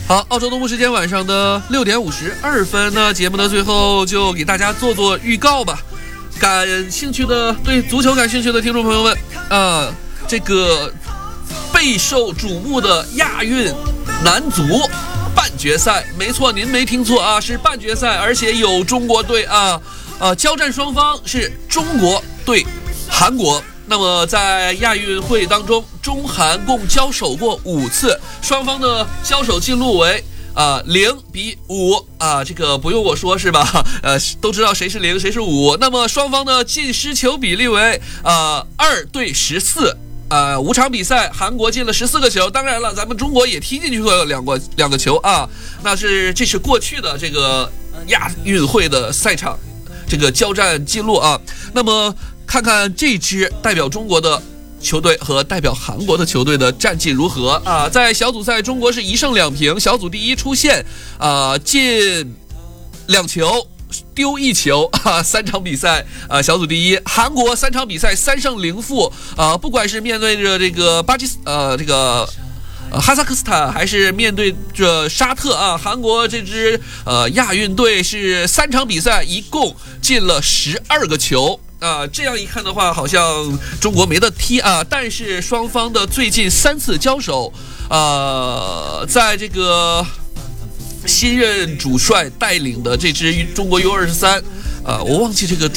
好，澳洲东部时间晚上的6点52分呢，节目的最后就给大家做做预告吧。感兴趣的，对足球感兴趣的听众朋友们，这个备受瞩目的亚运男足半决赛，没错，您没听错啊，是半决赛，而且有中国队交战双方是中国对韩国。那么在亚运会当中，中韩共交手过5次，双方的交手记录为0-5这个不用我说是吧？都知道谁是0谁是5。那么双方的进失球比例为2-14。5场比赛，韩国进了14个球。当然了，咱们中国也踢进去过两个球啊。这是过去的这个亚运会的赛场这个交战记录啊。那么看看这支代表中国的球队和代表韩国的球队的战绩如何啊？在小组赛，中国是1胜2平，小组第一出线，进2球，丢1球3场比赛小组第一。韩国3场比赛3胜0负不管是面对着这个哈萨克斯坦还是面对着沙特韩国这支亚运队是3场比赛一共进了12个球。这样一看的话，好像中国没得踢但是双方的最近3次交手，在这个新任主帅带领的这支中国U23，我忘记这个